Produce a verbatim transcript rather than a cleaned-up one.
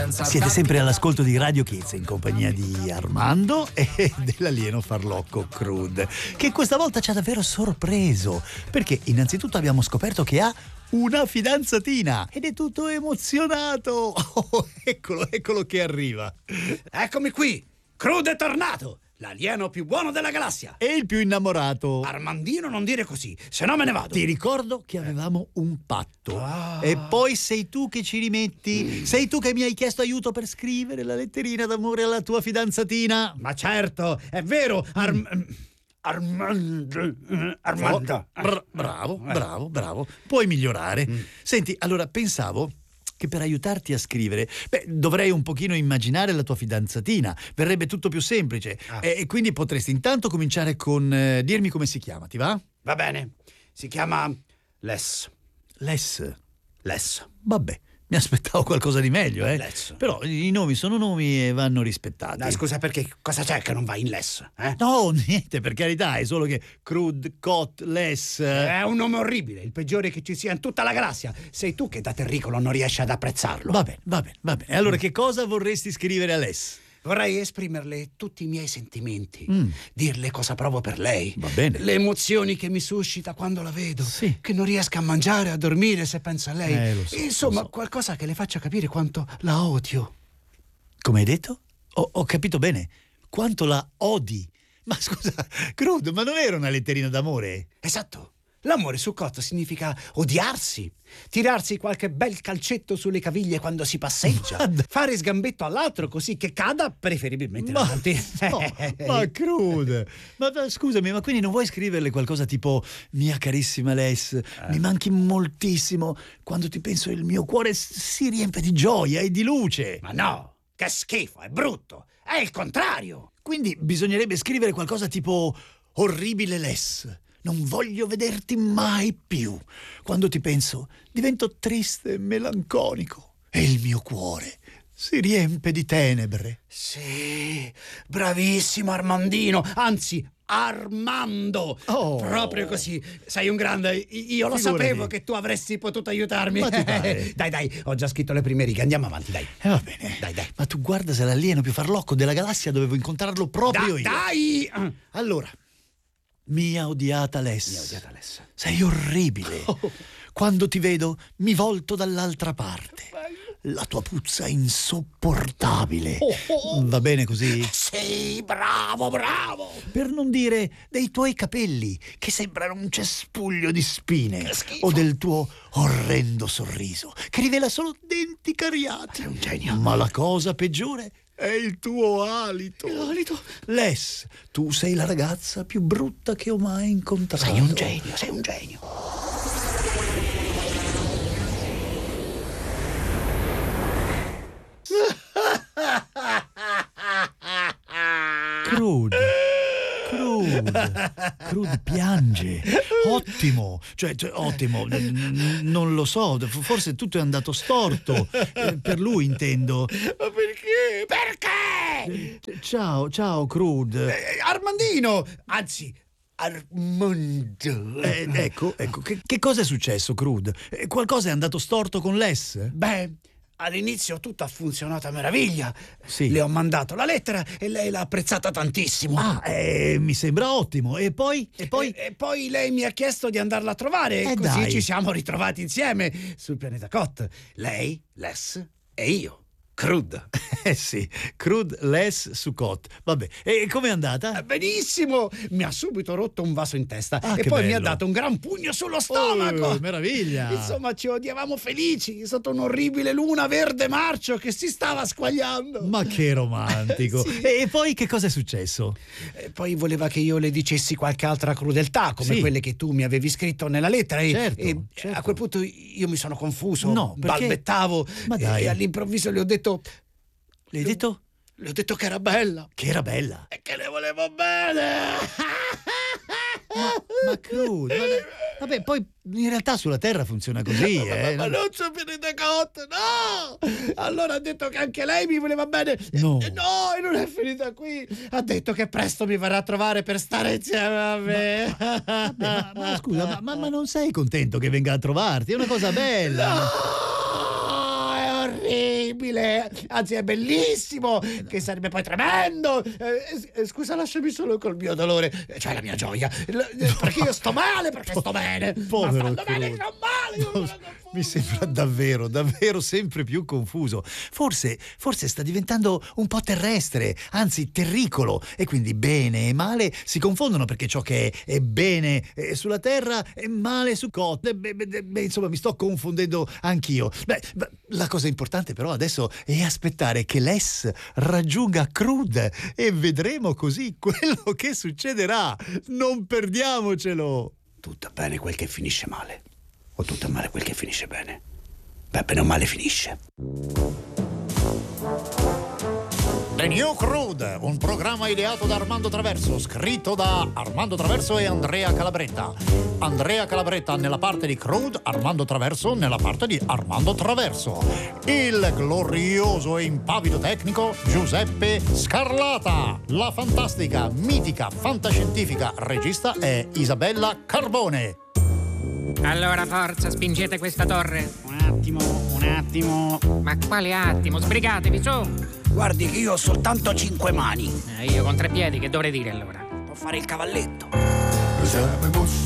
Siete sempre all'ascolto di Radio Kids in compagnia di Armando e dell'alieno farlocco Crude, che questa volta ci ha davvero sorpreso, perché innanzitutto abbiamo scoperto che ha una fidanzatina ed è tutto emozionato. Oh, eccolo, eccolo che arriva. Eccomi qui, Crude è tornato, l'alieno più buono della galassia. E il più innamorato. Armandino, non dire così, se no me ne vado. Ti ricordo che avevamo un patto. Ah. E poi sei tu che ci rimetti. Mm. Sei tu che mi hai chiesto aiuto per scrivere la letterina d'amore alla tua fidanzatina. Ma certo, è vero, Arm... Mm. Armando, Armando. Bra- bravo, bravo, bravo. Puoi migliorare. Mm. Senti, allora pensavo che per aiutarti a scrivere, beh, dovrei un pochino immaginare la tua fidanzatina. Verrebbe tutto più semplice. Ah. E, e quindi potresti intanto cominciare con eh, dirmi come si chiama, ti va? Va bene. Si chiama Les. Les? Les. Vabbè. Mi aspettavo qualcosa di meglio, eh? Les. Però i nomi sono nomi e vanno rispettati. No, scusa, perché cosa c'è che non va in Les? Eh? No, niente, per carità, è solo che Crude, Cot, Les... È un nome orribile, il peggiore che ci sia in tutta la galassia. Sei tu che da terricolo non riesci ad apprezzarlo. Va bene, va bene, va bene. Allora, che cosa vorresti scrivere a Les? Vorrei esprimerle tutti i miei sentimenti, mm. dirle cosa provo per lei. Va bene. Le emozioni che mi suscita quando la vedo, sì. che non riesco a mangiare, a dormire se penso a lei. Eh, lo so, Insomma, lo so. qualcosa che le faccia capire quanto la odio. Come hai detto? Ho, ho capito bene. Quanto la odi. Ma scusa, Crude, ma non era una letterina d'amore? Esatto. L'amore su Cotto significa odiarsi, tirarsi qualche bel calcetto sulle caviglie quando si passeggia, ma... fare sgambetto all'altro così che cada preferibilmente ma, davanti. No, ma Crude, ma, ma scusami, ma quindi non vuoi scriverle qualcosa tipo mia carissima Les, eh. mi manchi moltissimo, quando ti penso il mio cuore si riempie di gioia e di luce. Ma no, che schifo, è brutto, è il contrario. Quindi bisognerebbe scrivere qualcosa tipo orribile Les. Non voglio vederti mai più. Quando ti penso, divento triste e melanconico. E il mio cuore si riempie di tenebre. Sì, bravissimo Armandino, anzi Armando. Oh. Proprio così. Sei un grande. Io lo Figurati. sapevo che tu avresti potuto aiutarmi. Ma ti pare? Dai, dai, ho già scritto le prime righe. Andiamo avanti, dai. Eh, va bene. Dai, dai. Ma tu guarda se l'alieno più farlocco della galassia dovevo incontrarlo proprio Da- io. Dai! Allora, mia odiata Les. Mia odiata Les. Sei orribile. Oh. Quando ti vedo, mi volto dall'altra parte. La tua puzza è insopportabile. Oh, oh. Va bene così? Sì, bravo, bravo. Per non dire dei tuoi capelli, che sembrano un cespuglio di spine. Che schifo. O del tuo orrendo sorriso, che rivela solo denti cariati. Sei un genio. Ma la cosa peggiore è il tuo alito. L'alito. Les, tu sei la ragazza più brutta che ho mai incontrato. Sei un genio, sei un genio. Crude, Crude, Crude piange. Ottimo, cioè, cioè ottimo, n- n- non lo so, forse tutto è andato storto, eh, per lui intendo. Ma perché? Perché? Eh, Ciao, ciao Crude. Eh, Armandino, anzi Armando. Eh, ecco, ecco, che, che cosa è successo, Crude? Eh, Qualcosa è andato storto con Les? Beh, all'inizio tutto ha funzionato a meraviglia. Sì. Le ho mandato la lettera e lei l'ha apprezzata tantissimo. Ah, eh, mi sembra ottimo. E poi? E poi? E, e poi lei mi ha chiesto di andarla a trovare e Eh, così dai. ci siamo ritrovati insieme sul pianeta Cot. Lei, Les e io. Crude. Eh sì, Crude, Les, Sukkot. Vabbè, e com'è andata? Benissimo! Mi ha subito rotto un vaso in testa Ah, e che poi mi ha bello. dato un gran pugno sullo stomaco. Oh, meraviglia! Insomma, ci odiavamo felici sotto un'orribile luna verde marcio che si stava squagliando. Ma che romantico! Sì. E poi che cosa è successo? E poi voleva che io le dicessi qualche altra crudeltà, come Sì. quelle che tu mi avevi scritto nella lettera. E, Certo, e certo. a quel punto io mi sono confuso, No, perché? balbettavo Ma dai. e all'improvviso le ho detto. Le hai detto Le ho detto che era bella che era bella? e che le volevo bene. Ma, ma Crude, ma dai- vabbè, poi in realtà sulla Terra funziona così, eh? Ma non c'è finita Cot, no! Allora ha detto che anche lei mi voleva bene. No. Eh, no, e non è finita qui. Ha detto che presto mi verrà a trovare per stare insieme a me. Vabbè, ma, ma scusa, ma, ma- ma non sei contento che venga a trovarti? È una cosa bella. No, è orribile. terribile, anzi è bellissimo, che sarebbe poi tremendo. Eh, scusa, lasciami solo col mio dolore, cioè la mia gioia, perché io sto male, perché sto bene. Povero Ma sto bene, sto male, io no, mi sembra davvero, davvero sempre più confuso. Forse, forse sta diventando un po' terrestre, anzi terricolo, e quindi bene e male si confondono, perché ciò che è, è bene sulla terra è male su Cot. Beh, beh, beh, insomma, mi sto confondendo anch'io. Beh, la cosa importante però adesso è aspettare che Les raggiunga Crude e vedremo così quello che succederà. Non perdiamocelo. Tutto bene quel che finisce male, o tutto male quel che finisce bene. Beh, bene o male finisce. The New Crude, un programma ideato da Armando Traverso, scritto da Armando Traverso e Andrea Calabretta. Andrea Calabretta nella parte di Crude, Armando Traverso nella parte di Armando Traverso. Il glorioso e impavido tecnico Giuseppe Scarlata. La fantastica, mitica, fantascientifica regista è Isabella Carbone. Allora, forza, spingete questa torre. Un attimo, un attimo. Ma quale attimo? Sbrigatevi, su! Guardi che io ho soltanto cinque mani. Eh, io con tre piedi, che dovrei dire allora? Può fare il cavalletto. Siamo